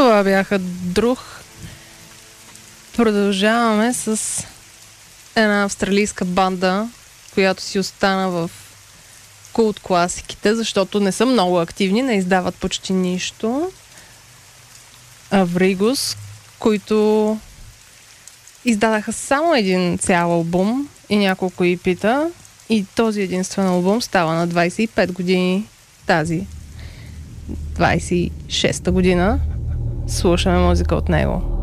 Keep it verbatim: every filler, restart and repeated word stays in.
Това бяха Друг. Продължаваме с една австралийска банда, която си остана в култ класиките, защото не са много активни, не издават почти нищо. Авригус, които издадаха само един цял албум и няколко и пита, и този единствен албум става на двайсет и пет години тази двайсет и шеста година. Слушаме музика от него.